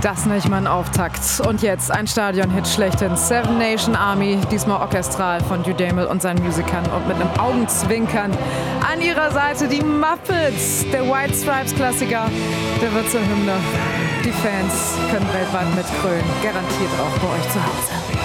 Das nicht mal ein Auftakt. Und jetzt ein Stadion-Hit schlechthin. Seven Nation Army, diesmal orchestral von Udamel und seinen Musikern und mit einem Augenzwinkern. An ihrer Seite die Muppets, der White Stripes-Klassiker. Der wird zur Hymne. Die Fans können weltweit mitkrönen. Garantiert auch bei euch zu Hause.